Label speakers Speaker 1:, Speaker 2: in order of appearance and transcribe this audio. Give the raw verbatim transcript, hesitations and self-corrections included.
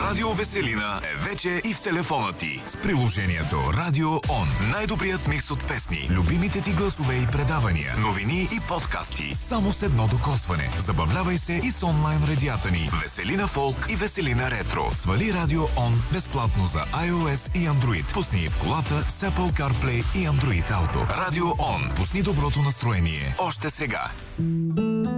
Speaker 1: Радио Веселина е вече и в телефона ти. С приложението Радио Он. Най-добрият микс от песни, любимите ти гласове и предавания, новини и подкасти. Само с едно докосване. Забавлявай се и с онлайн радиата ни. Веселина Фолк и Веселина Ретро. Свали Радио Он безплатно за iOS и Android. Пусни в колата с Apple CarPlay и Android Auto. Радио Он. Пусни доброто настроение. Още сега.